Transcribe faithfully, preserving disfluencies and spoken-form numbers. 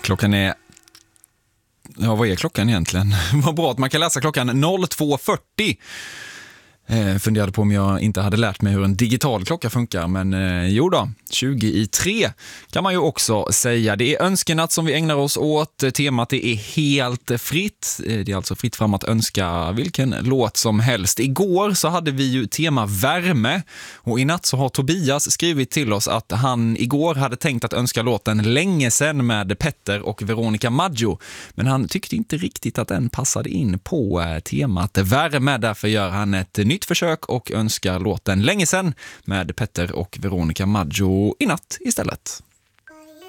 Klockan är... Ja, vad är klockan egentligen? Vad bra att man kan läsa klockan två fyrtio. Eh, funderade på om jag inte hade lärt mig hur en digital klocka funkar, men eh, jo då, tjugo i tre kan man ju också säga. Det är önskenatt som vi ägnar oss åt. Temat är helt fritt. Det är alltså fritt fram att önska vilken låt som helst. Igår så hade vi ju tema värme, och i natt så har Tobias skrivit till oss att han igår hade tänkt att önska låten Länge sedan med Petter och Veronica Maggio, men han tyckte inte riktigt att den passade in på temat värme. Därför gör han ett nytt försök och önskar låten Länge sedan med Petter och Veronica Maggio i natt istället.